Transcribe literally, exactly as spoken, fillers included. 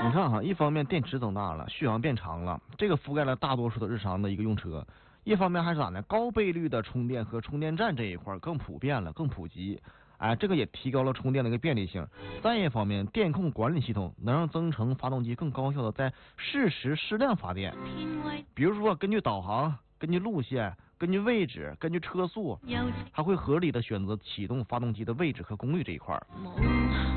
你看哈，一方面电池增大了，续航变长了，这个覆盖了大多数的日常的一个用车。一方面还是咋呢？高倍率的充电和充电站这一块更普遍了，更普及。哎，这个也提高了充电的一个便利性。再一方面，电控管理系统能让增程发动机更高效的在适时适量发电。比如说，根据导航、根据路线、根据位置、根据车速，还会合理的选择启动发动机的位置和功率这一块。